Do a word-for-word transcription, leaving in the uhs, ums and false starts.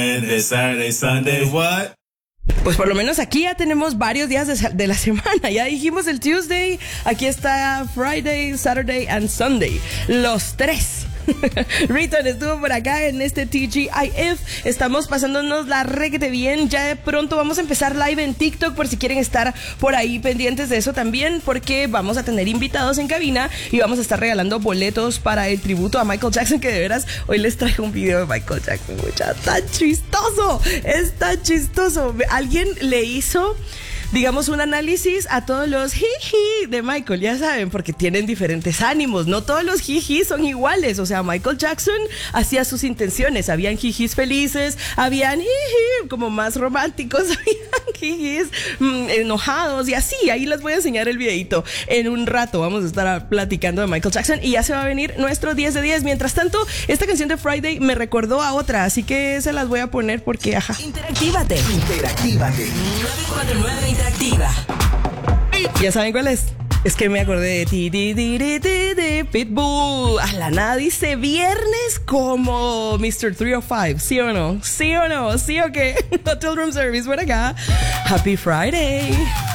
Saturday, Sunday, what? Pues por lo menos aquí ya tenemos varios días de, de la semana. Ya dijimos el Tuesday, aquí está Friday, Saturday and Sunday. Los tres. Riton estuvo por acá en este T G I F. Estamos pasándonos la reguete bien. Ya de pronto vamos a empezar live en TikTok por si quieren estar por ahí pendientes de eso también, porque vamos a tener invitados en cabina y vamos a estar regalando boletos para el tributo a Michael Jackson, que de veras hoy les traigo un video de Michael Jackson. Mucha, tan chistoso, es tan chistoso. Alguien le hizo, digamos, un análisis a todos los jiji de Michael, ya saben, porque tienen diferentes ánimos, no todos los jiji son iguales. O sea, Michael Jackson hacía sus intenciones, habían jijis felices, habían jiji como más románticos, habían jijis mmm, enojados y así. Ahí les voy a enseñar el videito en un rato. Vamos a estar platicando de Michael Jackson y ya se va a venir nuestro diez de diez. Mientras tanto, esta canción de Friday me recordó a otra, así que se las voy a poner porque, ajá. Interactívate. Interactívate. nueve cuatro nueve Interactiva. ¿Ya saben cuál es? Es que me acordé de ti, ti, ti, ti, ti, ti, Pitbull. A la nada dice viernes como mister trescientos cinco. ¿Sí o no? ¿Sí o no? ¿Sí o qué? Hotel Room Service por acá. Happy Friday.